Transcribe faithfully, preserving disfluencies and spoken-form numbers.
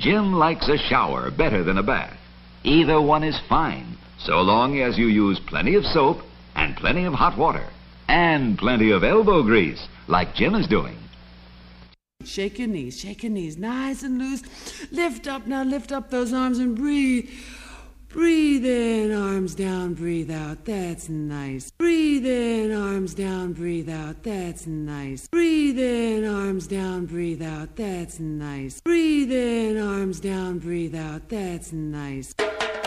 Jim likes a shower better than a bath. Either one is fine, so long as you use plenty of soap and plenty of hot water and plenty of elbow grease, like Jim is doing. Shake your knees, shake your knees, nice and loose. Lift up, now lift up those arms and breathe. Breathe in, arms down, breathe out, that's nice. Breathe in, arms down, breathe out, that's nice. Breathe in, arms down, breathe out, that's nice. Breathe in, arms down, breathe out, that's nice.